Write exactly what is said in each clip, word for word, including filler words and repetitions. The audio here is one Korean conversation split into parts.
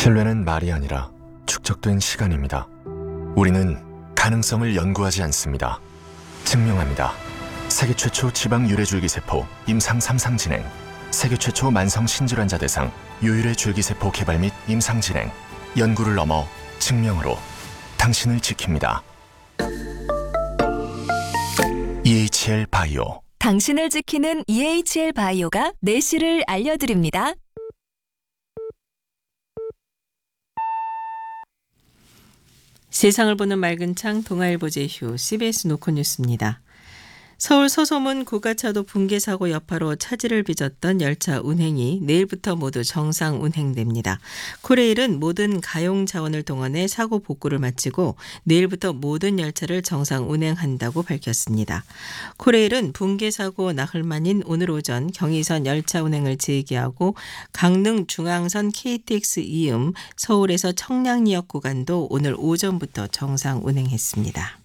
신뢰는 말이 아니라 축적된 시간입니다. 우리는 가능성을 연구하지 않습니다. 증명합니다. 세계 최초 지방 유래줄기세포 임상 삼 상 진행, 세계 최초 만성 신질환자 대상 유유래 줄기세포 개발 및 임상 진행, 연구를 넘어 증명으로 당신을 지킵니다. 이에이치엘 바이오. 당신을 지키는 이에이치엘 바이오가 내실을 알려드립니다. 세상을 보는 맑은 창 동아일보 제휴 씨비에스 노컷뉴스입니다. 서울 서소문 고가차도 붕괴 사고 여파로 차질을 빚었던 열차 운행이 내일부터 모두 정상 운행됩니다. 코레일은 모든 가용 자원을 동원해 사고 복구를 마치고 내일부터 모든 열차를 정상 운행한다고 밝혔습니다. 코레일은 붕괴 사고 나흘 만인 오늘 오전 경의선 열차 운행을 재개하고 강릉 중앙선 케이티엑스 이음 서울에서 청량리역 구간도 오늘 오전부터 정상 운행했습니다.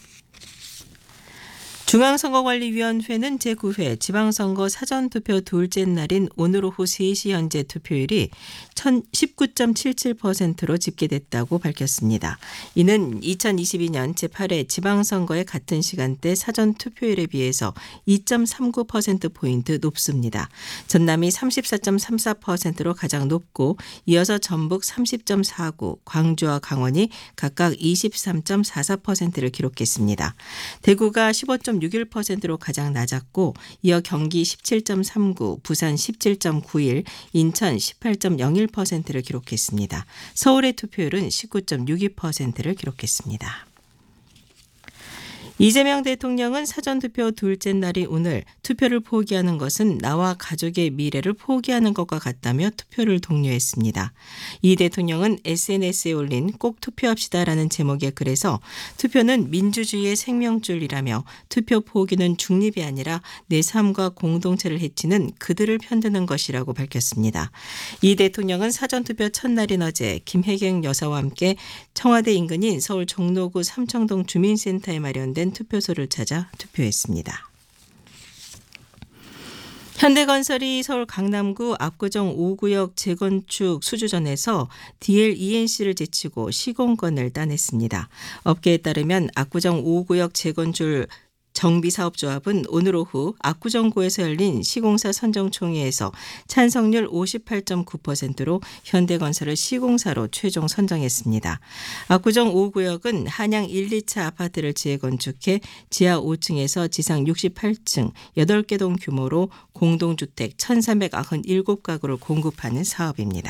중앙선거관리위원회는 제구 회 지방선거 사전투표 둘째 날인 오늘 오후 세 시 현재 투표율이 십구 점 칠칠 퍼센트로 집계됐다고 밝혔습니다. 이는 이천이십이 년 제팔 회 지방선거의 같은 시간대 사전투표율에 비해서 이 점 삼구 퍼센트포인트 높습니다. 전남이 삼십사 점 삼사 퍼센트로 가장 높고 이어서 전북 삼십 점 사구, 광주와 강원이 각각 이십삼 점 사사 퍼센트를 기록했습니다. 대구가 십오 점 육일 퍼센트로 가장 낮았고 이어 경기 십칠 점 삼구, 부산 십칠 점 구일, 인천 십팔 점 영일 퍼센트를 기록했습니다. 서울의 투표율은 십구 점 육이 퍼센트를 기록했습니다. 이재명 대통령은 사전투표 둘째 날이 오늘 투표를 포기하는 것은 나와 가족의 미래를 포기하는 것과 같다며 투표를 독려했습니다. 이 대통령은 에스엔에스에 올린 꼭 투표합시다라는 제목의 글에서 투표는 민주주의의 생명줄이라며 투표 포기는 중립이 아니라 내 삶과 공동체를 해치는 그들을 편드는 것이라고 밝혔습니다. 이 대통령은 사전투표 첫날인 어제 김혜경 여사와 함께 청와대 인근인 서울 종로구 삼청동 주민센터에 마련된 투표소를 찾아 투표했습니다. 현대건설이 서울 강남구 압구정 오 구역 재건축 수주전에서 디엘이엔씨를 제치고 시공권을 따냈습니다. 업계에 따르면 압구정 오 구역 재건축 정비사업조합은 오늘 오후 압구정구에서 열린 시공사 선정총회에서 찬성률 오십팔 점 구 퍼센트로 현대건설을 시공사로 최종 선정했습니다. 압구정 오 구역은 한양 일, 이 차 아파트를 재건축해 지하 오 층에서 지상 육십팔 층 여덟 개 동 규모로 공동주택 천삼백구십칠 가구를 공급하는 사업입니다.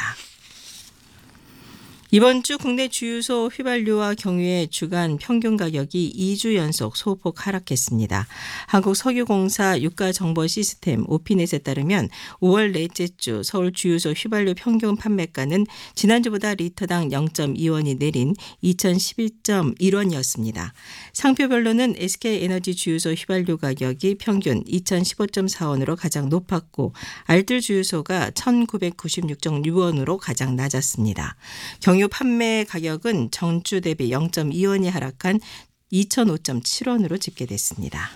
이번 주 국내 주유소 휘발유와 경유의 주간 평균 가격이 이 주 연속 소폭 하락했습니다. 한국석유공사 유가정보시스템 오피넷에 따르면 오월 넷째 주 서울 주유소 휘발유 평균 판매가는 지난주보다 리터당 영 점 이 원이 내린 이천십일 점 일 원이었습니다. 상표별로는 에스케이에너지 주유소 휘발유 가격이 평균 이천십오 점 사 원으로 가장 높았고 알뜰 주유소가 천구백구십육 점 육 원으로 가장 낮았습니다. 경유 판매 가격은 전주 대비 영 점 이 원이 하락한 이천오 점 칠 원으로 집계됐습니다.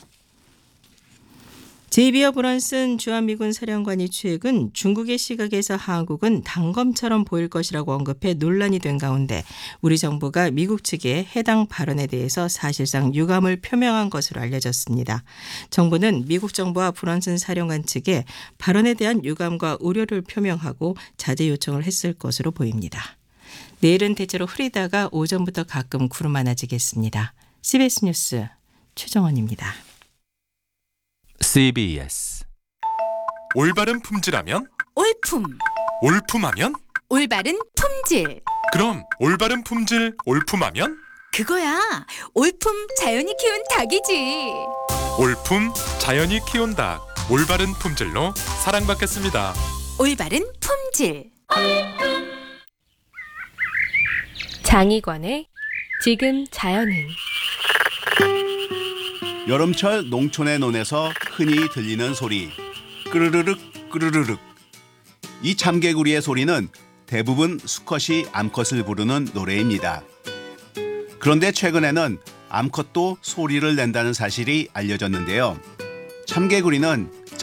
제이비어 브런슨 주한미군 사령관이 최근 중국의 시각에서 한국은 단검처럼 보일 것이라고 언급해 논란이 된 가운데 우리 정부가 미국 측의 해당 발언에 대해서 사실상 유감을 표명한 것으로 알려졌습니다. 정부는 미국 정부와 브런슨 사령관 측에 발언에 대한 유감과 우려를 표명하고 자제 요청을 했을 것으로 보입니다. 내일은 대체로 흐리다가 오전부터 가끔 구름 많아지겠습니다. 씨비에스 뉴스 최정원입니다. 씨비에스 올바른 품질하면 올품, 올품하면 올바른 품질. 그럼 올바른 품질 올품하면 그거야. 올품 자연이 키운 닭이지. 올품 자연이 키운 닭 올바른 품질로 사랑받겠습니다. 올바른 품질. 장희관의 지금 자연은 여름철 농촌의 논에서 흔히 들리는 소리 끄르르륵 끄르르륵. 이 참개구리의 소리는 대부분 수컷이 암컷을 부르는 노래입니다. 그런데 최근에는 암컷도 소리를 낸다는 사실이 알려졌는데요. 참개구리는